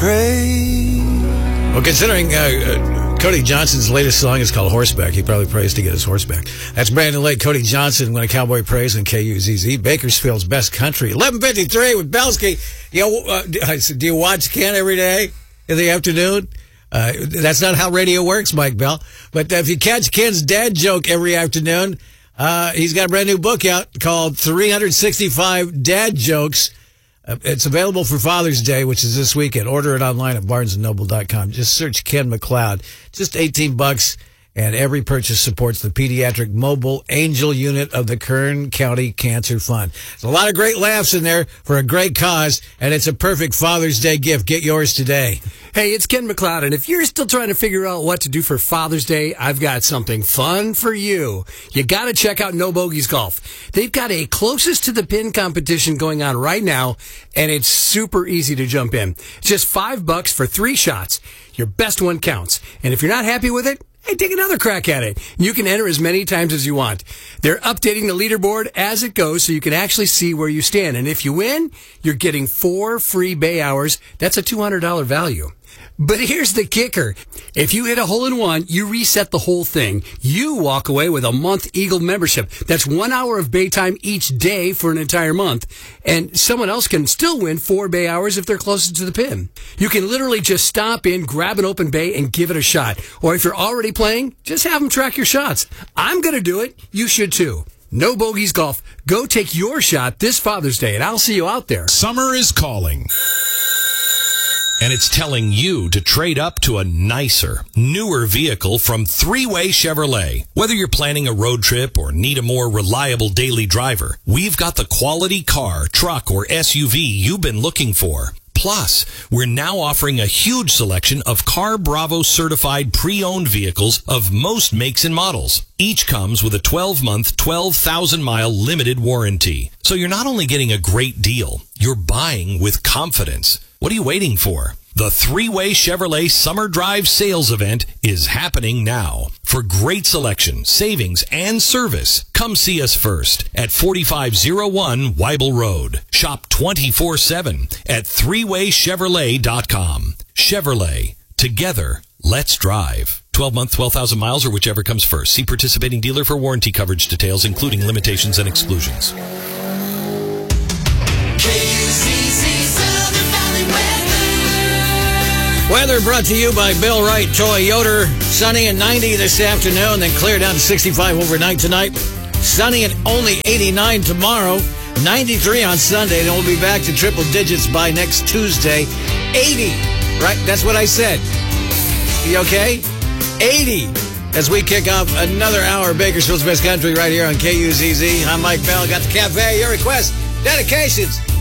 pray. Well, considering Cody Johnson's latest song is called Horseback, he probably prays to get his horseback. That's Brandon Lake, Cody Johnson, When a Cowboy Prays, and KUZZ, Bakersfield's Best Country. 11:53 with Belsky. Do you watch Ken every day in the afternoon? That's not how radio works, Mike Bell. But if you catch Ken's dad joke every afternoon, he's got a brand new book out called 365 Dad Jokes. It's available for Father's Day, which is this weekend. Order it online at barnesandnoble.com. Just search Ken McLeod. Just $18, and every purchase supports the Pediatric Mobile Angel Unit of the Kern County Cancer Fund. There's a lot of great laughs in there for a great cause, and it's a perfect Father's Day gift. Get yours today. Hey, it's Ken McLeod, and if you're still trying to figure out what to do for Father's Day, I've got something fun for you. You got to check out No Bogeys Golf. They've got a closest to the pin competition going on right now, and it's super easy to jump in. It's just $5 for 3 shots. Your best one counts. And if you're not happy with it, hey, take another crack at it. You can enter as many times as you want. They're updating the leaderboard as it goes so you can actually see where you stand. And if you win, you're getting 4 free bay hours. That's a $200 value. But here's the kicker. If you hit a hole-in-one, you reset the whole thing. You walk away with a month Eagle membership. That's 1 hour of bay time each day for an entire month. And someone else can still win 4 bay hours if they're closest to the pin. You can literally just stop in, grab an open bay, and give it a shot. Or if you're already playing, just have them track your shots. I'm going to do it. You should too. No Bogeys Golf. Go take your shot this Father's Day, and I'll see you out there. Summer is calling. And it's telling you to trade up to a nicer, newer vehicle from Three-Way Chevrolet. Whether you're planning a road trip or need a more reliable daily driver, we've got the quality car, truck, or SUV you've been looking for. Plus, we're now offering a huge selection of Car Bravo certified pre-owned vehicles of most makes and models. Each comes with a 12-month, 12,000-mile limited warranty. So you're not only getting a great deal, you're buying with confidence. What are you waiting for? The Three-Way Chevrolet Summer Drive Sales Event is happening now. For great selection, savings, and service, come see us first at 4501 Weibel Road. Shop 24/7 at threewaychevrolet.com. Chevrolet. Together, let's drive. 12-month, 12,000 miles, or whichever comes first. See participating dealer for warranty coverage details, including limitations and exclusions. Weather brought to you by Bill Wright Toyota. Sunny and 90 this afternoon, then clear down to 65 overnight tonight. Sunny and only 89 tomorrow. 93 on Sunday. Then we'll be back to triple digits by next Tuesday. 80, right? That's what I said. You okay? 80 as we kick off another hour of Bakersfield's Best Country right here on KUZZ. I'm Mike Bell. Got the cafe. Your requests, dedications.